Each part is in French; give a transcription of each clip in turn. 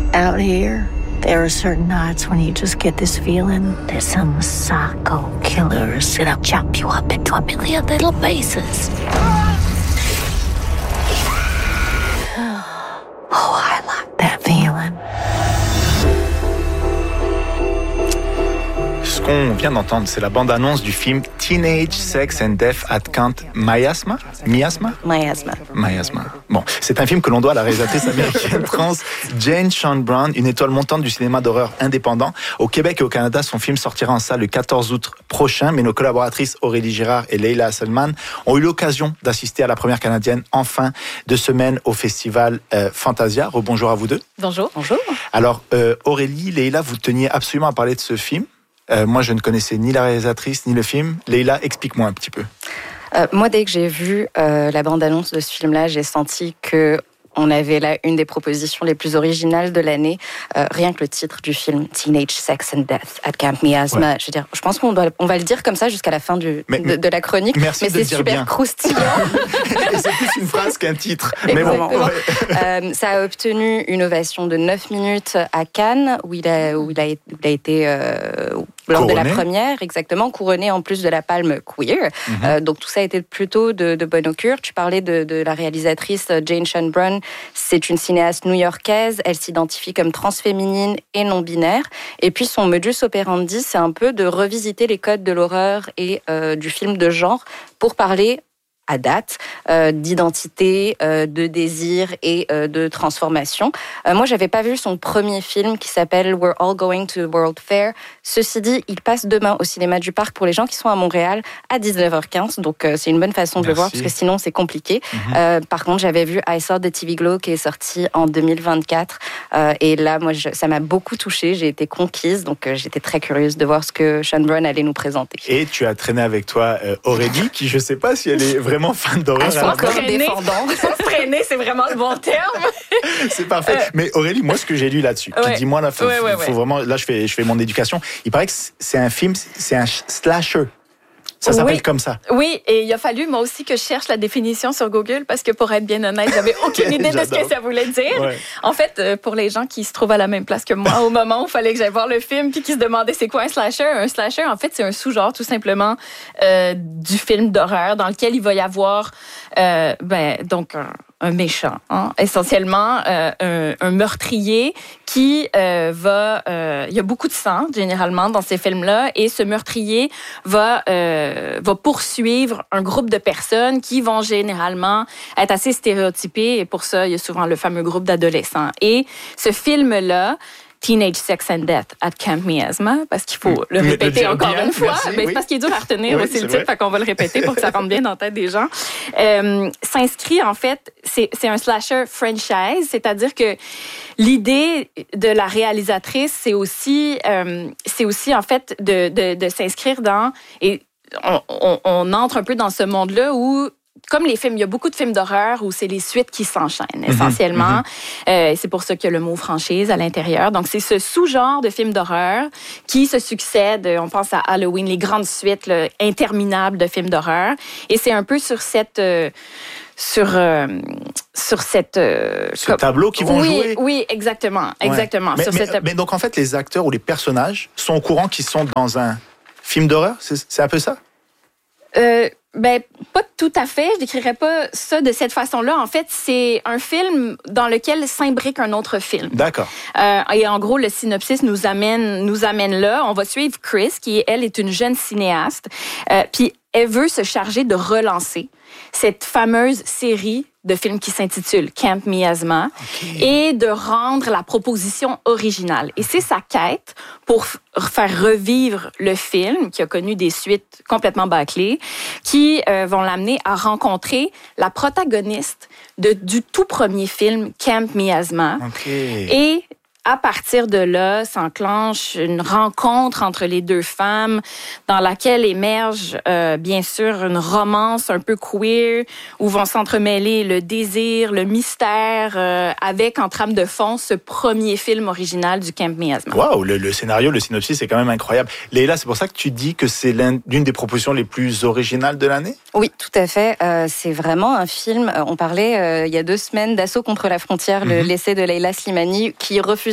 Out here, there are certain nights when you just get this feeling that some psycho killer is gonna chop you up into a million little pieces. Oh, I like that feeling. Ce qu'on vient d'entendre, c'est la bande-annonce du film Teenage Sex and Death at Camp Miasma. Bon, c'est un film que l'on doit à la réalisatrice américaine trans Jane Sean Brown, une étoile montante du cinéma d'horreur indépendant. Au Québec et au Canada, son film sortira en salle le 14 août prochain, mais nos collaboratrices Aurélie Girard et Leila Hasselman ont eu l'occasion d'assister à la première canadienne en fin de semaine au festival Fantasia. Rebonjour à vous deux. Bonjour. Alors, Aurélie, Leila, vous teniez absolument à parler de ce film. Moi, je ne connaissais ni la réalisatrice, ni le film. Leila, explique-moi un petit peu. Moi, dès que j'ai vu la bande-annonce de ce film-là, j'ai senti que on avait là une des propositions les plus originales de l'année. Rien que le titre du film, Teenage Sex and Death at Camp Miasma. Ouais. Je veux dire, je pense qu'on va le dire comme ça jusqu'à la fin de la chronique. Merci mais de c'est dire super bien. Croustillant. Et c'est plus une phrase qu'un titre. Mais bon, ouais. Ça a obtenu une ovation de 9 minutes à Cannes, où il a été lors couronné. De la première, exactement, couronné en plus de la palme queer. Mm-hmm. Donc tout ça a été plutôt de bonne augure. Tu parlais de la réalisatrice Jane Sean Brown. C'est une cinéaste new-yorkaise. Elle s'identifie comme transféminine et non-binaire. Et puis son modus operandi, c'est un peu de revisiter les codes de l'horreur et du film de genre pour parler à date, d'identité, de désir et de transformation. Moi, j'avais pas vu son premier film qui s'appelle We're All Going to the World Fair. Ceci dit, il passe demain au cinéma du Parc pour les gens qui sont à Montréal à 19h15. Donc, c'est une bonne façon de le voir parce que sinon, c'est compliqué. Mm-hmm. Par contre, j'avais vu I Saw the TV Glow qui est sorti en 2024. Et là, moi, ça m'a beaucoup touchée. J'ai été conquise. Donc, j'étais très curieuse de voir ce que Sean Brown allait nous présenter. Et tu as traîné avec toi Aurélie, qui je sais pas si elle est vraiment fan d'horreur. Traîner, c'est vraiment le bon terme. C'est parfait. Mais Aurélie, moi, ce que j'ai lu là-dessus, dis-moi là, faut vraiment, là, je fais mon éducation. Il paraît que c'est un film, c'est un slasher. Ça s'appelle comme ça. Oui, et il a fallu, moi aussi, que je cherche la définition sur Google parce que, pour être bien honnête, j'avais aucune idée de ce que ça voulait dire. Ouais. En fait, pour les gens qui se trouvent à la même place que moi, au moment où il fallait que j'aille voir le film puis qui se demandaient c'est quoi un slasher, en fait, c'est un sous-genre, tout simplement, du film d'horreur dans lequel il va y avoir, donc, un méchant, essentiellement un meurtrier qui il y a beaucoup de sang généralement dans ces films-là, et ce meurtrier va poursuivre un groupe de personnes qui vont généralement être assez stéréotypées, et pour ça il y a souvent le fameux groupe d'adolescents. Et ce film-là, Teenage Sex and Death at Camp Miasma, parce qu'il faut le répéter encore une fois, mais c'est parce qu'il est dur à retenir aussi le titre, fait qu'on va le répéter pour que ça rentre bien dans la tête des gens. S'inscrit, en fait, c'est un slasher franchise, c'est-à-dire que l'idée de la réalisatrice, c'est aussi en fait de s'inscrire dans, et on entre un peu dans ce monde-là où, comme les films, il y a beaucoup de films d'horreur où c'est les suites qui s'enchaînent, essentiellement. C'est pour ça qu'il y a le mot franchise à l'intérieur. Donc, c'est ce sous-genre de films d'horreur qui se succèdent. On pense à Halloween, les grandes suites interminables de films d'horreur. Et c'est un peu sur cette... ce tableau qu'ils vont jouer. Oui, exactement. Mais donc, en fait, les acteurs ou les personnages sont au courant qu'ils sont dans un film d'horreur? C'est un peu ça? Pas tout à fait. Je décrirais pas ça de cette façon-là. En fait, c'est un film dans lequel s'imbrique un autre film. D'accord. Et en gros, le synopsis nous amène là. On va suivre Chris, qui, elle, est une jeune cinéaste. Puis elle veut se charger de relancer cette fameuse série de films qui s'intitule Camp Miasma, et de rendre la proposition originale. Et c'est sa quête pour faire revivre le film, qui a connu des suites complètement bâclées, qui vont l'amener à rencontrer la protagoniste du tout premier film, Camp Miasma. Et à partir de là, s'enclenche une rencontre entre les deux femmes dans laquelle émerge, bien sûr, une romance un peu queer où vont s'entremêler le désir, le mystère, avec en trame de fond ce premier film original du Camp Miasma. Waouh, le scénario, le synopsis, c'est quand même incroyable. Leila, c'est pour ça que tu dis que c'est l'une des propositions les plus originales de l'année? Oui, tout à fait. C'est vraiment un film. On parlait il y a 2 semaines d'Assaut contre la frontière, l'essai de Leila Slimani, qui refusait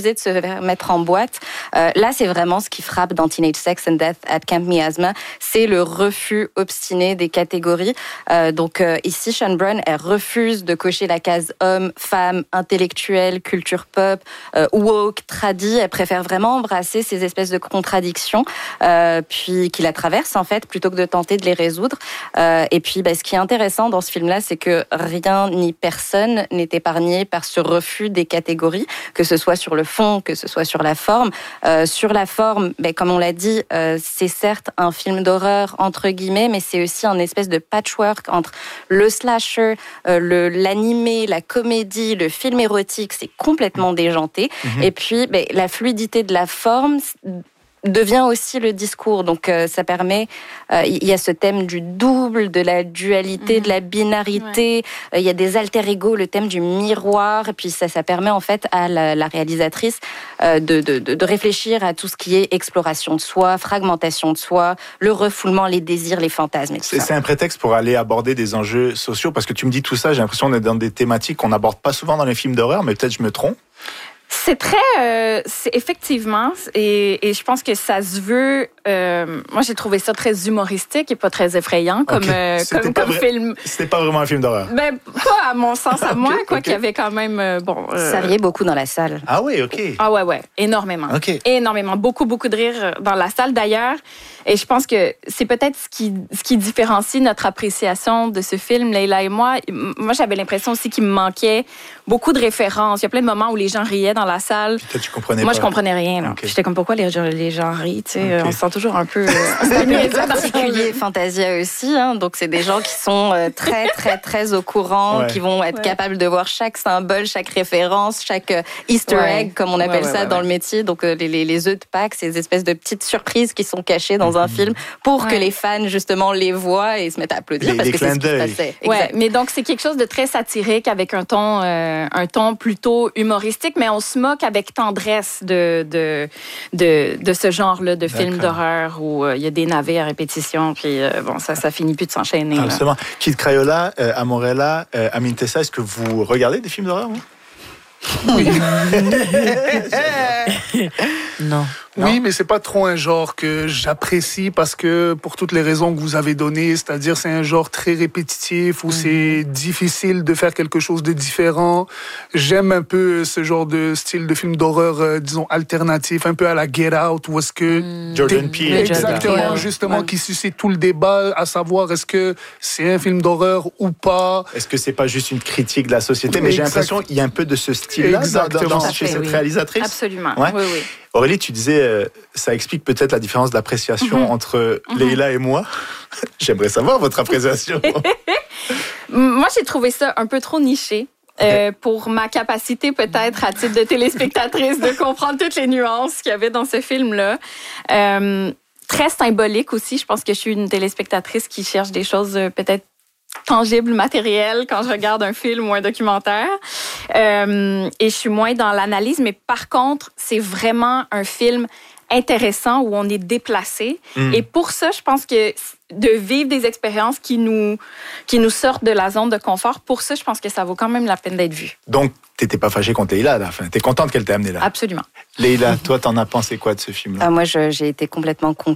refuser de se faire mettre en boîte. Là, c'est vraiment ce qui frappe dans Teenage Sex and Death at Camp Miasma, c'est le refus obstiné des catégories. Donc ici, Sean Brown, elle refuse de cocher la case homme, femme, intellectuel, culture pop, woke, tradi. Elle préfère vraiment embrasser ces espèces de contradictions, puis qui la traversent en fait, plutôt que de tenter de les résoudre. Et puis, ce qui est intéressant dans ce film-là, c'est que rien ni personne n'est épargné par ce refus des catégories, que ce soit sur le fond, que ce soit sur la forme. Sur la forme, comme on l'a dit, c'est certes un film d'horreur entre guillemets, mais c'est aussi un espèce de patchwork entre le slasher, l'animé, la comédie, le film érotique. C'est complètement déjanté. Et puis, la fluidité de la forme devient aussi le discours. Donc, ça permet... Il y a ce thème du double, de la dualité, de la binarité. Il y a des alter-ego, le thème du miroir. Et puis, ça permet en fait à la réalisatrice de réfléchir à tout ce qui est exploration de soi, fragmentation de soi, le refoulement, les désirs, les fantasmes et tout ça. C'est un prétexte pour aller aborder des enjeux sociaux. Parce que tu me dis tout ça, j'ai l'impression qu'on est dans des thématiques qu'on n'aborde pas souvent dans les films d'horreur, mais peut-être je me trompe. C'est très... c'est effectivement, et je pense que ça se veut... moi, j'ai trouvé ça très humoristique et pas très effrayant comme film. C'était pas vraiment un film d'horreur? Pas à mon sens, à moi, qu'il y avait quand même... Ça riait beaucoup dans la salle. Ah oui, OK. Ah ouais, énormément. Okay. Énormément. Beaucoup de rire dans la salle, d'ailleurs. Et je pense que c'est peut-être ce qui différencie notre appréciation de ce film, Leila et moi. Moi, j'avais l'impression aussi qu'il me manquait beaucoup de références. Il y a plein de moments où les gens riaient dans la salle. Puis toi, tu comprenais moi, pas. je comprenais rien. Okay. J'étais comme, pourquoi les gens rient? Okay. On se sent toujours un peu... C'est un milieu particulier, Fantasia aussi. Donc, c'est des gens qui sont très, très, très au courant, qui vont être capables de voir chaque symbole, chaque référence, chaque Easter egg, comme on appelle ça dans le métier. Donc, les œufs de Pâques, ces espèces de petites surprises qui sont cachées dans un film pour que les fans, justement, les voient et se mettent à applaudir parce que c'est ce qui se passait. Ouais, mais donc, c'est quelque chose de très satirique avec un ton plutôt humoristique, mais on se moque avec tendresse de ce genre-là de film d'horreur où il y a des navets à répétition, puis ça finit plus de s'enchaîner. Absolument. Kid Crayola, Amorella, Amin Tessa, est-ce que vous regardez des films d'horreur, vous? Oui. Non. Oui, mais c'est pas trop un genre que j'apprécie parce que pour toutes les raisons que vous avez données, c'est-à-dire c'est un genre très répétitif où c'est difficile de faire quelque chose de différent. J'aime un peu ce genre de style de film d'horreur, disons alternatif, un peu à la Get Out, où est-ce que Jordan Peele, exactement, justement, qui suscite tout le débat à savoir est-ce que c'est un film d'horreur ou pas. Est-ce que c'est pas juste une critique de la société? Mais j'ai l'impression qu'il y a un peu de ce style-là chez cette réalisatrice. Absolument. Ouais. Oui. Aurélie, tu disais, ça explique peut-être la différence d'appréciation entre Leila et moi. J'aimerais savoir votre appréciation. Moi, j'ai trouvé ça un peu trop niché. Pour ma capacité peut-être à titre de téléspectatrice de comprendre toutes les nuances qu'il y avait dans ce film-là. Très symbolique aussi. Je pense que je suis une téléspectatrice qui cherche des choses peut-être tangibles, matérielles quand je regarde un film ou un documentaire. Et je suis moins dans l'analyse, mais par contre, c'est vraiment un film intéressant où on est déplacé. Et pour ça, je pense que de vivre des expériences qui nous sortent de la zone de confort, pour ça, je pense que ça vaut quand même la peine d'être vu. Donc, t'étais pas fâchée contre Leila à la fin. T'es contente qu'elle t'ait amené là? Absolument. Leila, toi, t'en as pensé quoi de ce film-là? Moi, j'ai été complètement conquise.